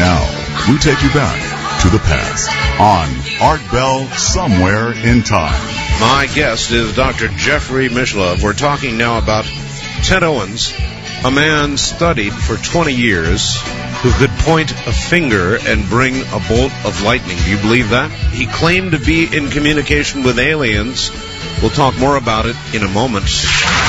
Now, we take you back to the past on Art Bell Somewhere in Time. My guest is Dr. Jeffrey Mishlove. We're talking now about Ted Owens, a man studied for 20 years who could point a finger and bring a bolt of lightning. Do you believe that? He claimed to be in communication with aliens. We'll talk more about it in a moment.